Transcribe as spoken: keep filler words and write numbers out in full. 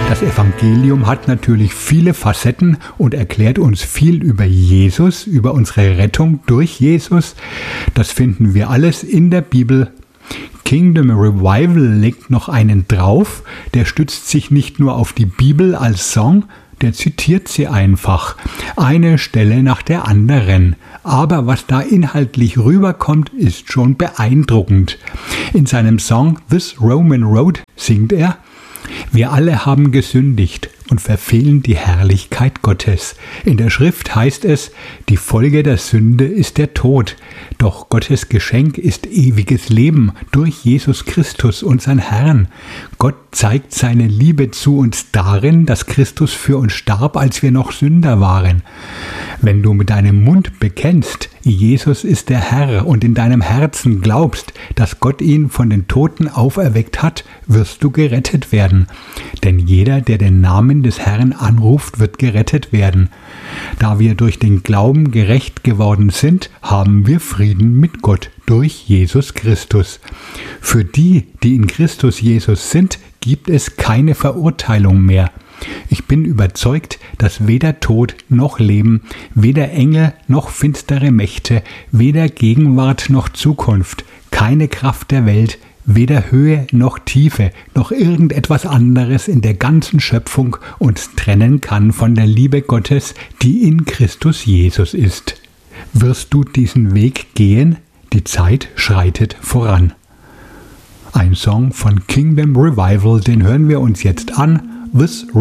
Das Evangelium hat natürlich viele Facetten und erklärt uns viel über Jesus, über unsere Rettung durch Jesus. Das finden wir alles in der Bibel. Kingdom Revival legt noch einen drauf, der stützt sich nicht nur auf die Bibel als Song, der zitiert sie einfach, eine Stelle nach der anderen. Aber was da inhaltlich rüberkommt, ist schon beeindruckend. In seinem Song This Roman Road singt er: Wir alle haben gesündigt und verfehlen die Herrlichkeit Gottes. In der Schrift heißt es, die Folge der Sünde ist der Tod. Doch Gottes Geschenk ist ewiges Leben durch Jesus Christus, unseren Herrn. Gott zeigt seine Liebe zu uns darin, dass Christus für uns starb, als wir noch Sünder waren. Wenn du mit deinem Mund bekennst, Jesus ist der Herr, und in deinem Herzen glaubst, dass Gott ihn von den Toten auferweckt hat, wirst du gerettet werden. Denn jeder, der den Namen des Herrn anruft, wird gerettet werden. Da wir durch den Glauben gerecht geworden sind, haben wir Frieden mit Gott durch Jesus Christus. Für die, die in Christus Jesus sind, gibt es keine Verurteilung mehr. Ich bin überzeugt, dass weder Tod noch Leben, weder Engel noch finstere Mächte, weder Gegenwart noch Zukunft, keine Kraft der Welt, weder Höhe noch Tiefe, noch irgendetwas anderes in der ganzen Schöpfung uns trennen kann von der Liebe Gottes, die in Christus Jesus ist. Wirst du diesen Weg gehen? Die Zeit schreitet voran. Ein Song von Kingdom Revival, den hören wir uns jetzt an. This